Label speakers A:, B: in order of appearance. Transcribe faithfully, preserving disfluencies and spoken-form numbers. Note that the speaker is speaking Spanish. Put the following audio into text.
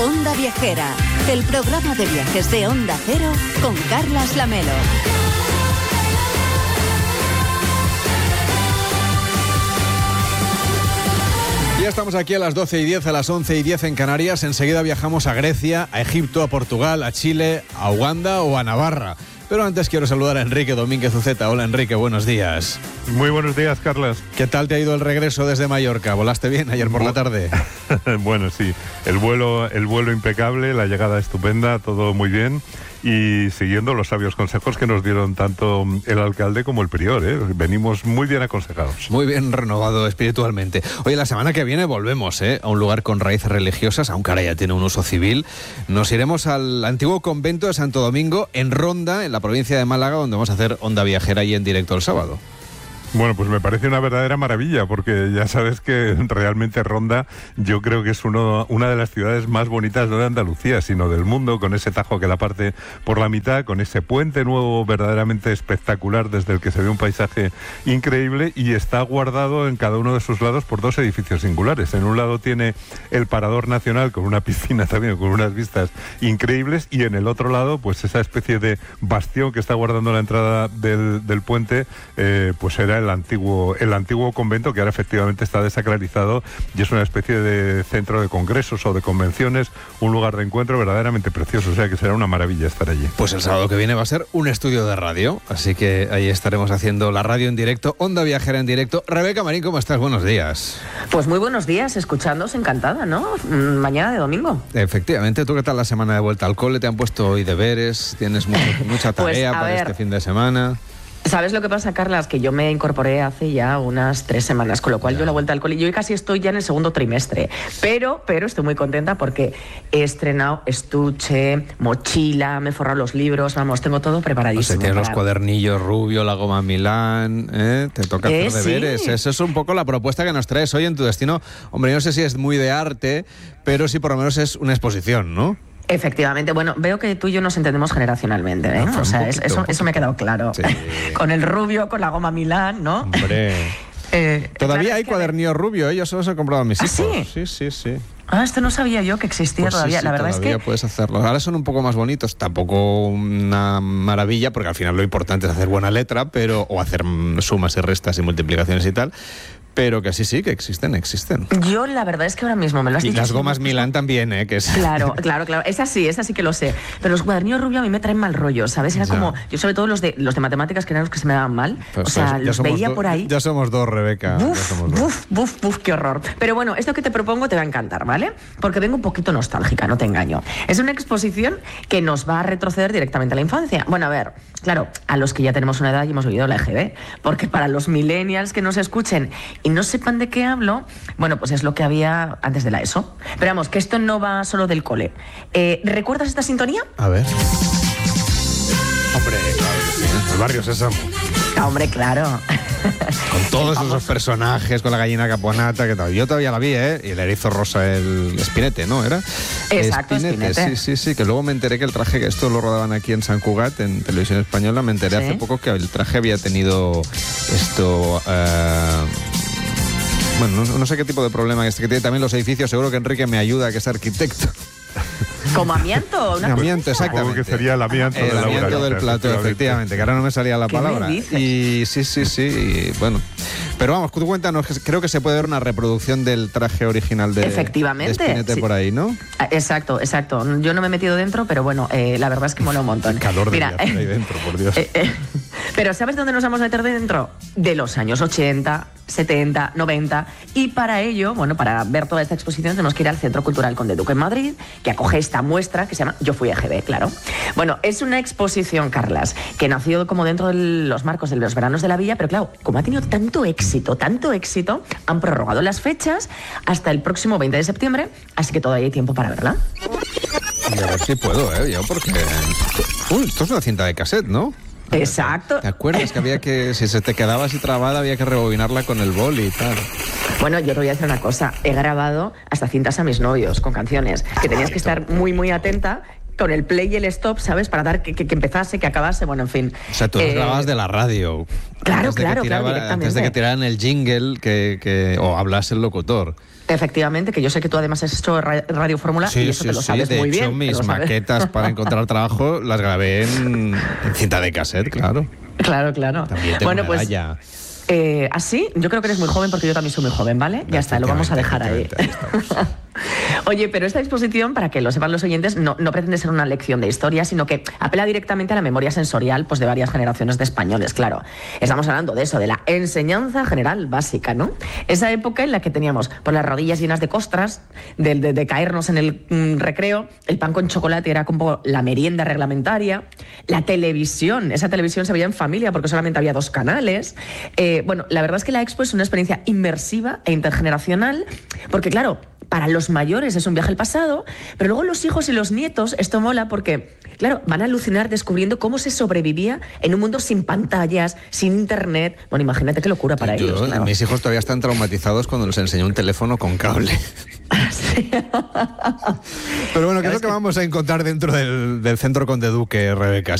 A: Onda Viajera, el programa de viajes de Onda Cero con Carlas Lamelo.
B: Ya estamos aquí a las doce y diez, a las once y diez en Canarias. Enseguida viajamos a Grecia, a Egipto, a Portugal, a Chile, a Uganda o a Navarra. Pero antes quiero saludar a Enrique Domínguez Uceta. Hola Enrique, buenos días.
C: Muy buenos días, Carlas.
B: ¿Qué tal te ha ido el regreso desde Mallorca? ¿Volaste bien ayer por la tarde?
C: Bueno, sí, el vuelo, el vuelo impecable, la llegada estupenda, todo muy bien. Y siguiendo los sabios consejos que nos dieron tanto el alcalde como el prior, ¿eh? Venimos muy bien aconsejados.
B: Muy bien renovado espiritualmente. Oye, la semana que viene volvemos ¿eh? a un lugar con raíces religiosas, aunque ahora ya tiene un uso civil. Nos iremos al antiguo convento de Santo Domingo, en Ronda, en la provincia de Málaga, donde vamos a hacer Onda Viajera y en directo el sábado.
C: Bueno, pues me parece una verdadera maravilla, porque ya sabes que realmente Ronda yo creo que es uno, una de las ciudades más bonitas no de Andalucía, sino del mundo, con ese Tajo que la parte por la mitad, con ese puente nuevo verdaderamente espectacular desde el que se ve un paisaje increíble, y está guardado en cada uno de sus lados por dos edificios singulares. En un lado tiene el Parador Nacional con una piscina también, con unas vistas increíbles, y en el otro lado pues esa especie de bastión que está guardando la entrada del, del puente, eh, pues era el antiguo el antiguo convento, que ahora efectivamente está desacralizado y es una especie de centro de congresos o de convenciones, un lugar de encuentro verdaderamente precioso, o sea que será una maravilla estar allí.
B: Pues el sábado que viene va a ser un estudio de radio, así que ahí estaremos haciendo la radio en directo, Onda Viajera en directo. Rebeca Marín, ¿cómo estás? Buenos días.
D: Pues muy buenos días, escuchándoos, encantada, ¿no? Mañana de domingo.
B: Efectivamente. ¿Tú qué tal la semana de vuelta al cole? ¿Te han puesto hoy deberes? ¿Tienes mucho, mucha tarea pues, para ver, este fin de semana?
D: ¿Sabes lo que pasa, Carlas? Que yo me incorporé hace ya unas tres semanas, con lo cual ya. yo la vuelta al cole, yo casi estoy ya en el segundo trimestre, pero, pero estoy muy contenta porque he estrenado estuche, mochila, me he forrado los libros, vamos, tengo todo preparadísimo.
B: O sea, tienes
D: para...
B: los cuadernillos rubio, la goma Milán, ¿eh? Te toca
D: eh,
B: hacer deberes. Sí. Esa es un poco la propuesta que nos traes hoy en Tu Destino. Hombre, yo no sé si es muy de arte, pero sí por lo menos es una exposición, ¿no?
D: Efectivamente, bueno, veo que tú y yo nos entendemos generacionalmente, ¿eh?
B: No,
D: o sea,
B: poquito,
D: eso, eso me ha quedado claro. Sí. Con el rubio, con la goma Milán, ¿no?
B: Hombre. eh, Todavía claro, hay cuadernillo me... rubio, ¿eh? Yo solo se he comprado a mis
D: ¿Ah,
B: hijos.
D: sí?
B: Sí, sí, sí.
D: Ah, esto no sabía yo que existía
B: pues
D: todavía.
B: Sí, sí,
D: la verdad
B: todavía
D: es que
B: puedes hacerlo. Ahora son un poco más bonitos, tampoco una maravilla, porque al final lo importante es hacer buena letra, pero o hacer sumas y restas y multiplicaciones y tal. Pero que sí, sí, que existen, existen.
D: Yo la verdad es que ahora mismo me lo has
B: y
D: dicho.
B: Y las gomas Milán también, ¿eh? Que es...
D: Claro, claro, claro. Esa sí, esa sí que lo sé. Pero los cuadernillos rubios a mí me traen mal rollo, ¿sabes? Era ya. como... Yo sobre todo los de los de matemáticas, que eran los que se me daban mal. Pues, o sea, los veía
B: do,
D: por ahí.
B: Ya somos dos, Rebeca.
D: Buf,
B: ya somos dos.
D: buf, buf, buf, qué horror. Pero bueno, esto que te propongo te va a encantar, ¿vale? Porque vengo un poquito nostálgica, no te engaño. Es una exposición que nos va a retroceder directamente a la infancia. Bueno, a ver, claro, a los que ya tenemos una edad y hemos vivido la E G B, porque para los millennials que nos escuchen y no sepan de qué hablo, bueno, pues es lo que había antes de la ESO. Pero vamos, que esto no va solo del cole. Eh, ¿Recuerdas esta sintonía?
B: A ver. Hombre, claro que sí, ¿eh? El barrio Sésamo.
D: Ah, hombre, claro.
B: Con todos esos personajes, con la gallina caponata, que tal. Yo todavía la vi, ¿eh? Y el erizo rosa, el Espinete, ¿no? ¿Era?
D: Exacto,
B: Espinete.
D: Espinete.
B: Sí, sí, sí, que luego me enteré que el traje, que esto lo rodaban aquí en San Cugat, en Televisión Española, me enteré ¿Sí? hace poco que el traje había tenido esto... Uh, Bueno, no, no sé qué tipo de problema este que tiene también los edificios. Seguro que Enrique me ayuda, que es arquitecto.
D: ¿Como amianto? ¿Una
B: amianto, exactamente.
C: Supongo que sería el amianto,
B: el
C: de
B: amianto del plato, efectivamente, que ahora no me salía la
D: ¿Qué
B: palabra.
D: me dices?
B: Y sí, sí, sí, y bueno. Pero vamos, tú cuéntanos, creo que se puede ver una reproducción del traje original de,
D: Efectivamente,
B: de Espinete
D: sí.
B: por ahí, ¿no?
D: Exacto, exacto. Yo no me he metido dentro, pero bueno, eh, la verdad es que mola un montón.
B: Calor de
D: Mira,
B: ahí dentro, por Dios.
D: Eh, eh, pero ¿sabes dónde nos vamos a meter dentro? De los años ochenta, setenta, noventa. Y para ello, bueno, para ver toda esta exposición tenemos que ir al Centro Cultural Conde Duque en Madrid, que acoge esta muestra que se llama Yo fui E G B, claro. Bueno, es una exposición, Carlas, que nació como dentro de los marcos de los veranos de la villa, pero claro, como ha tenido tanto éxito, tanto éxito, han prorrogado las fechas hasta el próximo veinte de septiembre, así que todavía hay tiempo para verla.
B: Y a ver si puedo, ¿eh? Yo porque... Uy, esto es una cinta de cassette, ¿no?
D: Exacto.
B: ¿Te acuerdas que había que, si se te quedaba así trabada, había que rebobinarla con el boli y tal?
D: Bueno, yo te voy a decir una cosa. He grabado hasta cintas a mis novios con canciones, que tenías que estar muy, muy atenta con el play y el stop, ¿sabes? Para dar que, que, que empezase, que acabase, bueno, en fin.
B: O sea, tú eh, grababas de la radio.
D: Claro,
B: antes
D: claro,
B: tiraba,
D: claro, directamente.
B: Antes de que tiraran el jingle que, que, o hablase el locutor.
D: Efectivamente, que yo sé que tú además has hecho Radio Fórmula
B: sí,
D: y eso
B: sí,
D: te lo
B: sí,
D: sabes
B: de
D: muy
B: hecho,
D: bien.
B: mis maquetas para encontrar trabajo las grabé en, en cinta de cassette, claro.
D: Claro, claro.
B: También tengo
D: bueno, pues
B: medalla.
D: Eh, ¿Así? Yo creo que eres muy joven porque yo también soy muy joven, ¿vale? Ya está, lo vamos a dejar ahí. Oye, pero esta exposición, para que lo sepan los oyentes, no, no pretende ser una lección de historia, sino que apela directamente a la memoria sensorial pues, de varias generaciones de españoles, claro. Estamos hablando de eso, de la enseñanza general básica, ¿no? Esa época en la que teníamos por las rodillas llenas de costras, de, de, de caernos en el mm, recreo, el pan con chocolate era como la merienda reglamentaria, la televisión, esa televisión se veía en familia porque solamente había dos canales. Eh, bueno, la verdad es que la Expo es una experiencia inmersiva e intergeneracional, porque claro, para los mayores es un viaje al pasado, pero luego los hijos y los nietos, esto mola porque, claro, van a alucinar descubriendo cómo se sobrevivía en un mundo sin pantallas, sin internet. Bueno, imagínate qué locura para
B: Yo,
D: ellos. Claro.
B: Mis hijos todavía están traumatizados cuando les enseñó un teléfono con cable.
D: Sí.
B: Pero bueno, ¿qué es lo que vamos a encontrar dentro del, del Centro Conde Duque, Rebeca?